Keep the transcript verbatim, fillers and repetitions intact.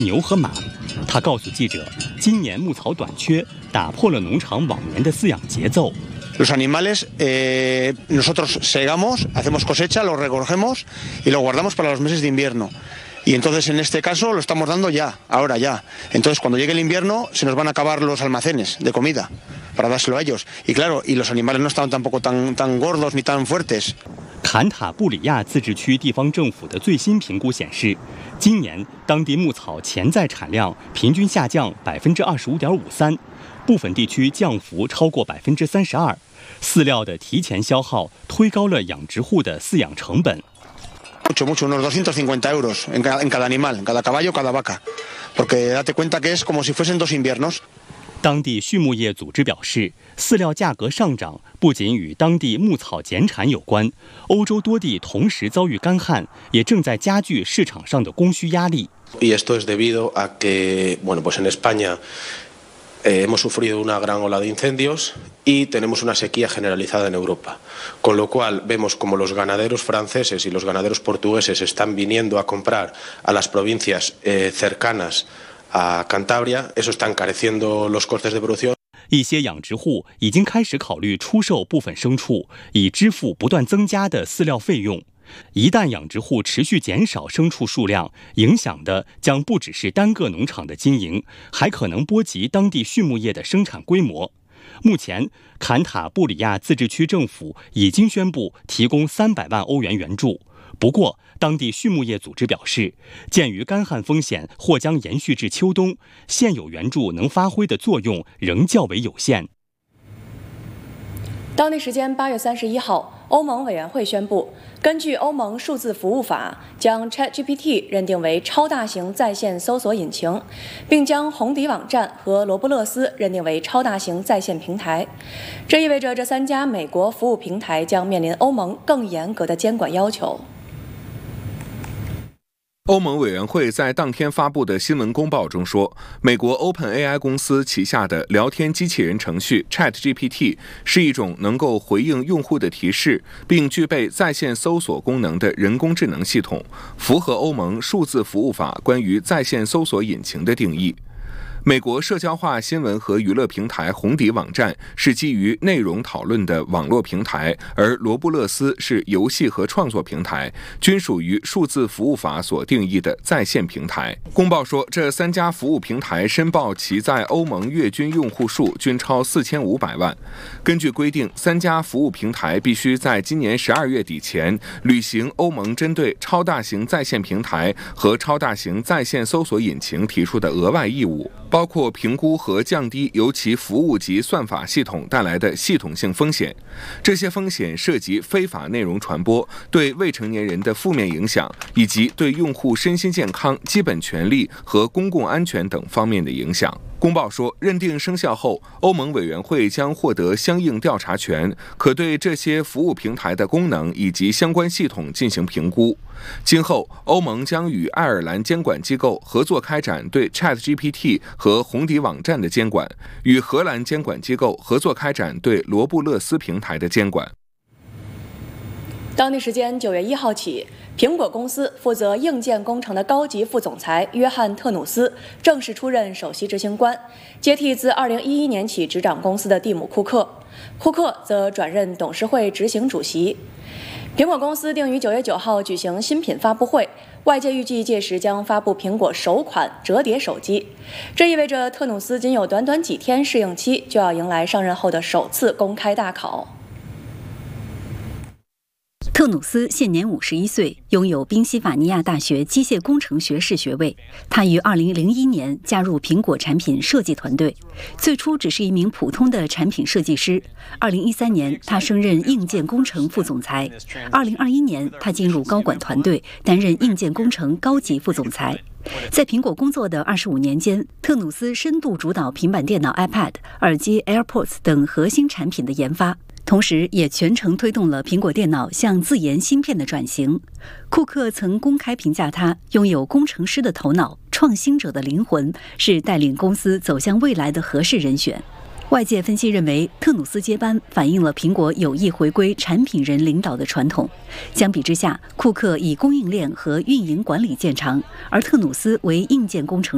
牛和马。他告诉记者，今年牧草短缺，打破了农场往年的饲养节奏。 Los animales, eh, nosotros segamos, hacemos cosecha, los recogemos y los guardamos para los meses de invierno. Y entonces en este caso lo estamos dando ya, ahora ya. Entonces cuando llegue el invierno se nos van a acabar los almacenes de comida para dárselo a ellos. Y claro, y los animales no están tampoco tan, tan gordos ni tan fuertes. 坎塔布里亚自治区地方政府的最新评估显示，今年当地牧草潜在产量平均下降百分之二十五点五三，部分地区降幅超过百分之三十二。饲料的提前消耗推高了养殖户的饲养成本。 Mucho, mucho, unos doscientos cincuenta euros en cada, en cada animal, en cada caballo, cada vaca. Porque date cuenta que es como si fuesen dos inviernos. 当地畜牧业组织表示，饲料价格上涨不仅与当地牧草减产有关，欧洲多地同时遭遇干旱，也正在加剧市场上的供需压力。 Y esto es debido a que, bueno, pues en España eh, hemos sufrido una gran ola de incendios y tenemos una sequía generalizada en Europa, con lo cual vemos como los ganaderos franceses y los ganaderos portugueses están viniendo a comprar a las provincias eh, cercanas a Cantabria, eso está encareciendo los costes de producción. 一些养殖户已经开始考虑出售部分牲畜，以支付不断增加的饲料费用。一旦养殖户持续减少牲畜数量，影响的将不只是单个农场的经营，还可能波及当地畜牧业的生产规模。目前，坎塔布里亚自治区政府已经宣布提供三百万欧元援助。不过，当地畜牧业组织表示，鉴于干旱风险或将延续至秋冬，现有援助能发挥的作用仍较为有限。 当地时间八月三十一号，欧盟委员会宣布，根据欧盟数字服务法，将 ChatGPT 认定为超大型在线搜索引擎，并将红底网站和罗布勒斯认定为超大型在线平台。这意味着这三家美国服务平台将面临欧盟更严格的监管要求。 欧盟委员会在当天发布的新闻公报中说，美国 OpenAI 公司旗下的聊天机器人程序 ChatGPT 是一种能够回应用户的提示，并具备在线搜索功能的人工智能系统，符合欧盟数字服务法关于在线搜索引擎的定义。 美国社交化新闻和娱乐平台红底网站是基于内容讨论的网络平台，而罗布勒斯是游戏和创作平台，均属于数字服务法所定义的在线平台。公报说，这三家服务平台申报其在欧盟月均用户数均超四千五百万。根据规定，三家服务平台必须在今年十二月底前履行欧盟针对超大型在线平台和超大型在线搜索引擎提出的额外义务。 包括评估和降低由其服务及算法系统带来的系统性风险，这些风险涉及非法内容传播、对未成年人的负面影响，以及对用户身心健康、基本权利和公共安全等方面的影响。 公报说，认定生效后，欧盟委员会将获得相应调查权，可对这些服务平台的功能以及相关系统进行评估。今后，欧盟将与爱尔兰监管机构合作开展对 ChatGPT 和红底网站的监管，与荷兰监管机构合作开展对罗布勒斯平台的监管。 当地时间九月一号起，苹果公司负责硬件工程的高级副总裁约翰·特努斯正式出任首席执行官，接替自二零一一年起执掌公司的蒂姆·库克。库克则转任董事会执行主席。苹果公司定于九月九号举行新品发布会，外界预计届时将发布苹果首款折叠手机。这意味着特努斯仅有短短几天适应期，就要迎来上任后的首次公开大考。 特努斯现年五十一岁，拥有宾夕法尼亚大学机械工程学士学位。他于二零零一年加入苹果产品设计团队，最初只是一名普通的产品设计师。二零一三年，他升任硬件工程副总裁。二零二一年，他进入高管团队，担任硬件工程高级副总裁。 在苹果工作的二十五年间，特努斯深度主导平板电脑 iPad、耳机 AirPods 等核心产品的研发。 同时，也全程推动了苹果电脑向自研芯片的转型。库克曾公开评价他拥有工程师的头脑、创新者的灵魂，是带领公司走向未来的合适人选。外界分析认为，特努斯接班反映了苹果有意回归产品人领导的传统。相比之下，库克以供应链和运营管理见长，而特努斯为硬件工程。